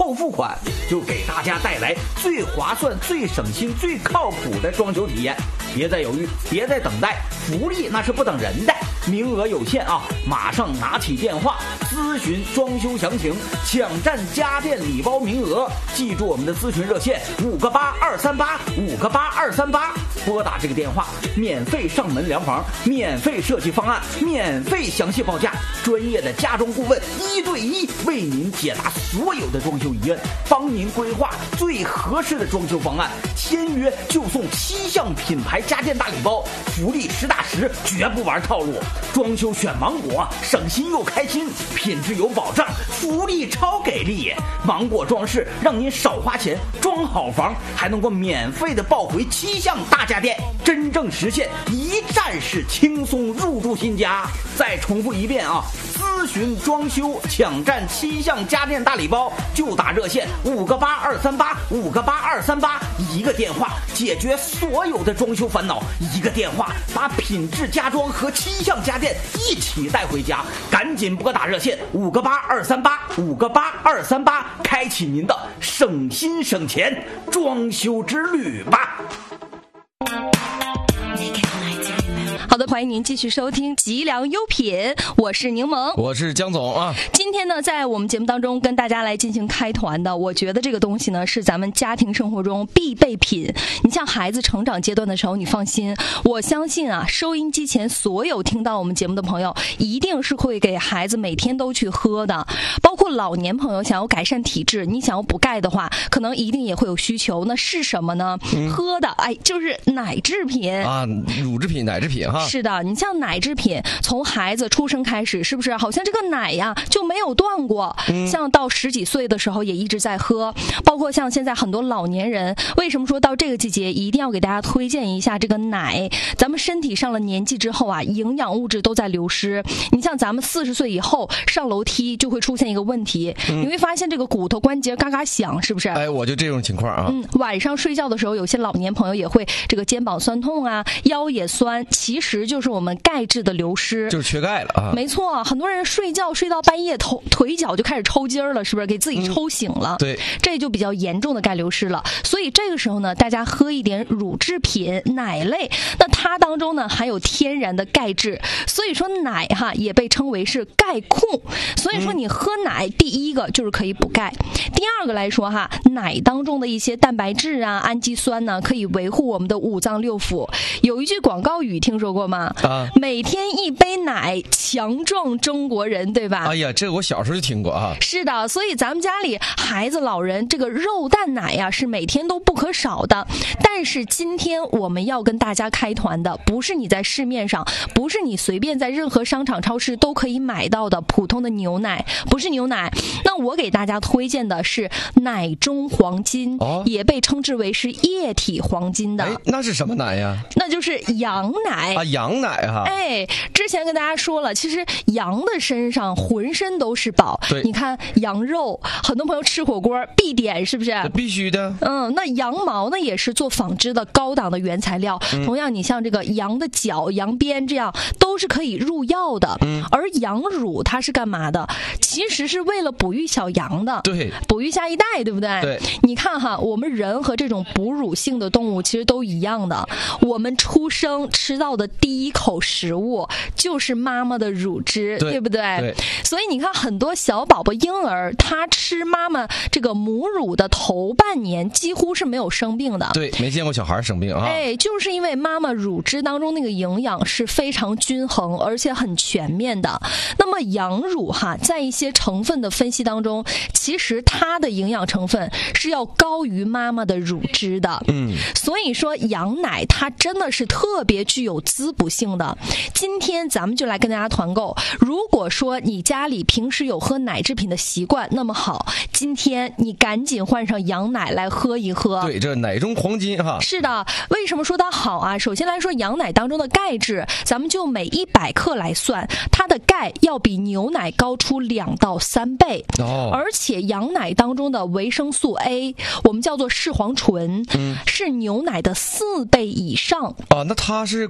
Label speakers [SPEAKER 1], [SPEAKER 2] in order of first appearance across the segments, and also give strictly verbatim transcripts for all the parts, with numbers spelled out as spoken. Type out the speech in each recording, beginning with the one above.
[SPEAKER 1] 后付款，就给大家带来最划算、最省心、最靠谱的装修体验。别再犹豫，别再等待，福利那是不等人的，名额有限啊！马上拿起电话咨询装修详情，抢占家电礼包名额。记住我们的咨询热线五个八二三八五个八二三八，拨打这个电话，免费上门量房，免费设计方案，免费详细报价，专业的家装顾问一对一为您解答所有的装修疑问，帮您规划最合适的装修方案。签约就送七项品牌家电大礼包，福利实打实，绝不玩套路。装修选芒果，省心又开心，品质有保障，福利超给力。芒果装饰让您少花钱，装好房还能够免费的抱回七项大家电，真正实现一站式轻松入住新家。再重复一遍啊，咨询装修抢占七项家电大礼包，就打热线五个八二三八五个八二三八，一个电话解决所有的装修烦恼，一个电话把品质家装和七项家电一起带回家。赶紧拨打热线五个八二三八五个八二三八，开启您的省心省钱装修之旅吧。
[SPEAKER 2] 好的，欢迎您继续收听吉良优品，我是柠檬，
[SPEAKER 3] 我是江总啊。
[SPEAKER 2] 今天呢，在我们节目当中跟大家来进行开团的，我觉得这个东西呢是咱们家庭生活中必备品。你像孩子成长阶段的时候，你放心，我相信啊，收音机前所有听到我们节目的朋友，一定是会给孩子每天都去喝的。包括老年朋友想要改善体质，你想要补钙的话，可能一定也会有需求。那是什么呢？嗯、喝的，哎，就是奶制品
[SPEAKER 3] 啊，乳制品、奶制品哈。
[SPEAKER 2] 是的，你像奶制品，从孩子出生开始，是不是好像这个奶呀就没有断过？嗯、像到十几岁的时候也一直在喝，包括像现在很多老年人，为什么说到这个季节一定要给大家推荐一下这个奶？咱们身体上了年纪之后啊，营养物质都在流失。你像咱们四十岁以后上楼梯就会出现一个问题，嗯、你会发现这个骨头关节嘎嘎响，是不是？
[SPEAKER 3] 哎，我就这种情况啊。
[SPEAKER 2] 嗯，晚上睡觉的时候，有些老年朋友也会这个肩膀酸痛啊，腰也酸，其实就是我们钙质的流失，
[SPEAKER 3] 就是缺钙了啊。
[SPEAKER 2] 没错，很多人睡觉睡到半夜头腿脚就开始抽筋了，是不是给自己抽醒了？
[SPEAKER 3] 嗯、对，
[SPEAKER 2] 这就比较严重的钙流失了。所以这个时候呢，大家喝一点乳制品、奶类，那它当中呢含有天然的钙质，所以说奶哈也被称为是钙库。所以说你喝奶，嗯、第一个就是可以补钙，第二个来说哈，奶当中的一些蛋白质啊、氨基酸呢，可以维护我们的五脏六腑。有一句广告语听说过吗？啊，每天一杯奶，强壮中国人，对吧？
[SPEAKER 3] 哎呀，这个我小时候就听过啊。
[SPEAKER 2] 是的，所以咱们家里孩子、老人，这个肉蛋奶呀是每天都不可少的。但是今天我们要跟大家开团的，不是你在市面上，不是你随便在任何商场、超市都可以买到的普通的牛奶，不是牛奶。那我给大家推荐的是奶中黄金，哦、也被称之为是液体黄金的。
[SPEAKER 3] 哎，那是什么奶呀？
[SPEAKER 2] 那就是羊奶
[SPEAKER 3] 啊，羊奶哈。
[SPEAKER 2] 哎，之前跟大家说了，其实羊的身上浑身都是宝。
[SPEAKER 3] 对，
[SPEAKER 2] 你看羊肉，很多朋友吃火锅必点，是不是？
[SPEAKER 3] 必须的。
[SPEAKER 2] 嗯，那羊毛呢也是做纺织的高档的原材料。嗯、同样，你像这个羊的角、羊鞭这样都是可以入药的。嗯，而羊乳它是干嘛的？其实是为了哺育小羊的。
[SPEAKER 3] 对，
[SPEAKER 2] 哺育下一代，对不对？
[SPEAKER 3] 对。
[SPEAKER 2] 你看哈，我们人和这种哺乳性的动物其实都一样的，我们出生吃到的第一口食物就是妈妈的乳汁， 对, 对不对？
[SPEAKER 3] 对。
[SPEAKER 2] 所以你看，很多小宝宝婴儿他吃妈妈这个母乳的头半年几乎是没有生病的。
[SPEAKER 3] 对，没见过小孩生病啊。
[SPEAKER 2] 哎，就是因为妈妈乳汁当中那个营养是非常均衡而且很全面的。那么羊乳哈，在一些成分的分析当中，其实它的营养成分是要高于妈妈的乳汁的。嗯，所以说羊奶它真的是特别具有滋补性的。今天咱们就来跟大家团购，如果说你家里平时有喝奶制品的习惯，那么好，今天你赶紧换上羊奶来喝一喝。
[SPEAKER 3] 对，这奶中黄金哈。
[SPEAKER 2] 是的，为什么说它好啊？首先来说，羊奶当中的钙质，咱们就每一百克来算，它的钙要比牛奶高出两到三倍。哦，而且羊奶当中的维生素 A， 我们叫做视黄醇，嗯，是牛奶的四倍以上。
[SPEAKER 3] 啊，那它是管什么用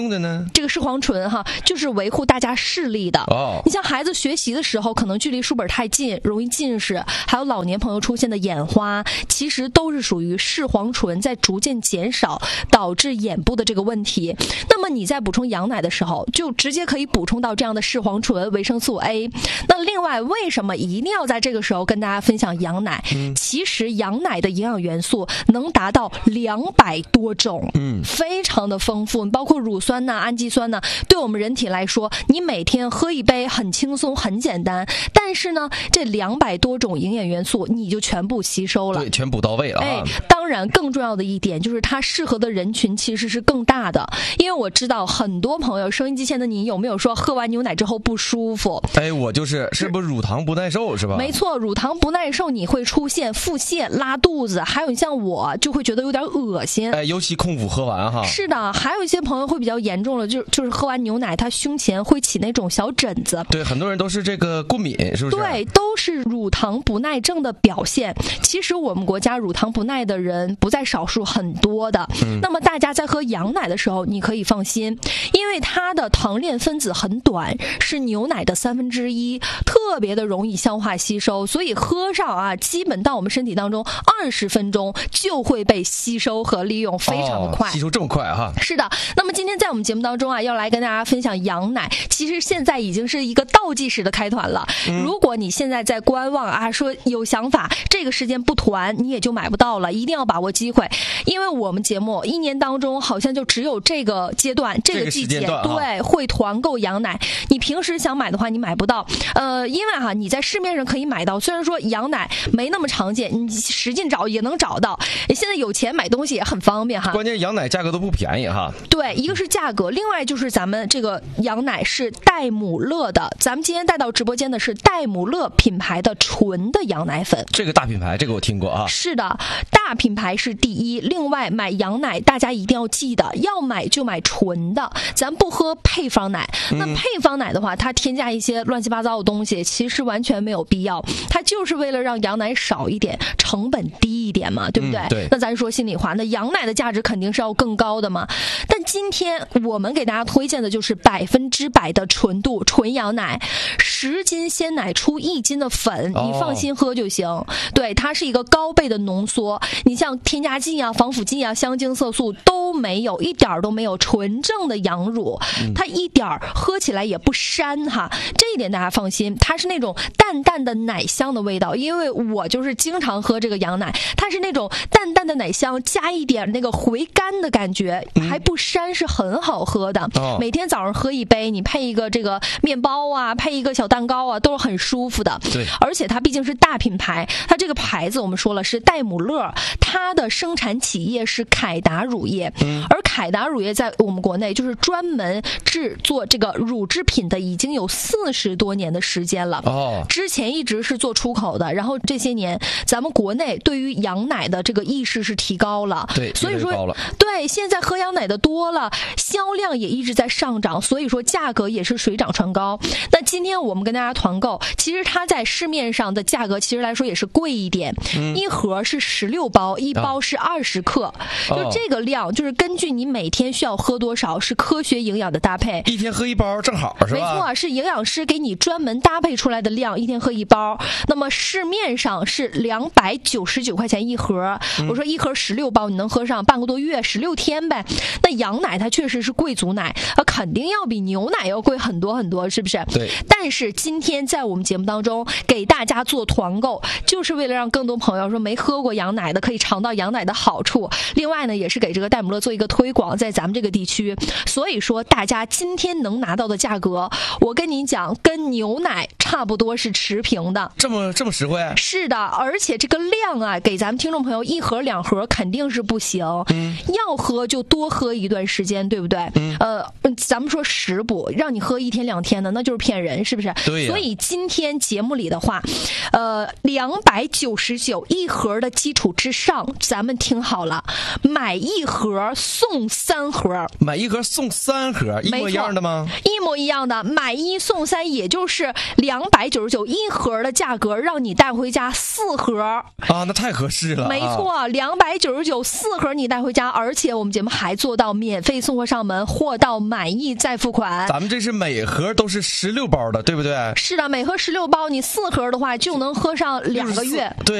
[SPEAKER 3] 用的呢？
[SPEAKER 2] 这个视黄醇哈，就是维护大家视力的。
[SPEAKER 3] 哦，
[SPEAKER 2] 你像孩子学习的时候，可能距离书本太近，容易近视，还有老年朋友出现的眼花，其实都是属于视黄醇在逐渐减少导致眼部的这个问题。那么你在补充羊奶的时候，就直接可以补充到这样的视黄醇、维生素 A。那另外，为什么一定要在这个时候跟大家分享羊奶？嗯、其实羊奶的营养元素能达到两百多种，嗯，非常的丰富，包括乳酸呐、氨基酸呐，对我们人体来说，你每天喝一杯很轻松、很简单。但是呢，这两百多种营养元素你就全部吸收了，
[SPEAKER 3] 对，全补到位了啊。
[SPEAKER 2] 哎，当然，更重要的一点就是它适合的人群其实是更大的，因为我知道很多朋友，收音机前的你有没有说喝完牛奶之后不舒服？
[SPEAKER 3] 哎，我就是是不是乳糖不耐受是吧？
[SPEAKER 2] 没错，乳糖不耐受你会出现腹泻、拉肚子，还有像我就会觉得有点恶心。
[SPEAKER 3] 哎，尤其空腹喝完哈。
[SPEAKER 2] 是的，还有一些朋友会比较严重了，就就是喝完牛奶，他胸前会起那种小疹子。
[SPEAKER 3] 对，很多人都是这个过敏，是不是？
[SPEAKER 2] 对，都是乳糖不耐症的表现。其实我们国家乳糖不耐的人不在少数，很多的。嗯、那么大家在喝羊奶的时候，你可以放心，因为它的糖链分子很短，是牛奶的三分之一，特别的容易消化吸收，所以喝上啊，基本到我们身体当中二十分钟就会被吸收和利用，非常的快。
[SPEAKER 3] 哦、吸收这么快哈？
[SPEAKER 2] 是的。那么今天在我们节目当中啊，要来跟大家分享羊奶，其实现在已经是一个倒计时的开团了。嗯、如果你现在在观望啊，说有想法，这个时间不团你也就买不到了，一定要把握机会，因为我们节目一年当中好像就只有这个阶段、这个季节，对，会团购羊奶。你平时想买的话，你买不到。呃，因为哈、啊，你在市面上可以买到，虽然说羊奶没那么常见，你使劲找也能找到。现在有钱买东西也很方便哈。
[SPEAKER 3] 关键羊奶价格都不便宜哈。
[SPEAKER 2] 对，一个是价格，另外就是咱们这个羊奶是戴姆勒的，咱们今天带到直播间的是戴姆勒品牌的纯的羊奶粉。
[SPEAKER 3] 这个大品牌，这个我听过啊。
[SPEAKER 2] 是的，大品牌是第一。另外买羊奶，大家一定要记得，要买就买纯的，咱不喝配方奶。那配方奶的话，它添加一些乱七八糟的东西，其实完全没有必要。它就是为了让羊奶少一点，成本低一点嘛，对不对？
[SPEAKER 3] 嗯、对。
[SPEAKER 2] 那咱说心里话，那羊奶的价值肯定是要更高的嘛。但今天我们给大家推荐的就是百分之百的纯度纯羊奶，十斤鲜奶出一斤的粉，你放心喝就行。哦、对，它是一个高倍的浓缩，你像添加剂啊、防腐剂啊、香精色素都没有，一点都没有，纯正的羊乳，它一点喝起来也不膻哈，这一点大家放心。它是那种淡淡的奶香的味道，因为我就是经常喝这个羊奶，它是那种淡淡的奶香加一点那个回甘的感觉，还不膻，是很好喝的。哦、每天早上喝一杯，你配一个这个面包啊，配一个小蛋糕啊，都是很舒服的。
[SPEAKER 3] 对，
[SPEAKER 2] 而且它毕竟是大品牌，它这个牌子我们说了是戴姆勒，它的生产企业是凯达乳业，嗯、而凯达乳业在我们国内就是专门制作这个乳制品的，已经有四十多年的时间了。哦，之前一直是做出口的，然后这些年咱们国内对于羊奶的这个意识是提高了，
[SPEAKER 3] 对，
[SPEAKER 2] 所以说对现在喝羊奶的多了，销量也一直在上涨，所以说价格也是水涨船高。那今天我们跟大家团购，其实它在市面上的价格其实来说也是贵一点，嗯、一盒是十六包，一包是二十克，哦、就这个量就是根据你每天需要喝多少，是科学营养的搭配，
[SPEAKER 3] 一天喝一包正好是吧？
[SPEAKER 2] 没错，是营养师给你专门搭配出来的量，一天喝一包。那么市面上是两百九十九块钱一盒，嗯、我说一盒十六包，你能喝上半个多月，十六天呗。那羊奶它确实是贵族奶，它肯定要比牛奶要贵很多很多，是不是？
[SPEAKER 3] 对。
[SPEAKER 2] 但是今天在我们节目当中给大家做团购，就是为了让更多朋友说没喝过羊奶的可以尝到羊奶的好处。另外呢，也是给这个戴姆勒做一个推广，在咱们这个地区。所以说，大家今天能拿到的价格，我跟您讲，跟牛奶差不多是持平的。
[SPEAKER 3] 这么这么实惠？
[SPEAKER 2] 是的，而且这个量啊，给咱们听众朋友一盒两盒肯定是不行。嗯，要喝就多喝一段时间，对不对？嗯，呃，咱们说食补，让你喝一天两天的，那就是骗人，是不是？
[SPEAKER 3] 对呀。
[SPEAKER 2] 所以今天节目里的话，呃，两百九十九一盒的基础之上，咱们听好了，买一盒送三盒。
[SPEAKER 3] 买一盒送三盒，一模一样的吗？
[SPEAKER 2] 一模一样的，买一送三，也就是两百九十九一盒的价格，让你带回家四盒啊，
[SPEAKER 3] 那太合适了。
[SPEAKER 2] 没错，两百九十九四盒你带回家，而且我们节目还做到免免费送货上门，货到满意再付款。
[SPEAKER 3] 咱们这是每盒都是十六包的，对不对？
[SPEAKER 2] 是的，每盒十六包，你四盒的话就能喝上两个月。
[SPEAKER 3] 对。